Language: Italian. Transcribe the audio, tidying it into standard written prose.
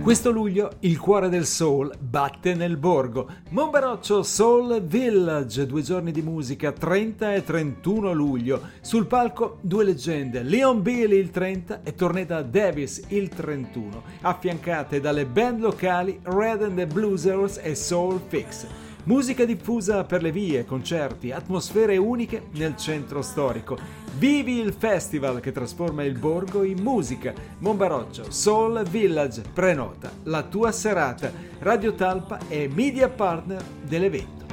Questo luglio il cuore del soul batte nel borgo. Monbaroccio Soul Village, 2 giorni di musica, 30 e 31 luglio. Sul palco 2 leggende, Leon Billy il 30 e Tornetta Davis il 31, affiancate dalle band locali Red and the Bluesers e Soul Fix. Musica diffusa per le vie, concerti, atmosfere uniche nel centro storico. Vivi il festival che trasforma il borgo in musica. Monbaroccio Soul Village, prenota la tua serata. Radio Talpa è media partner dell'evento.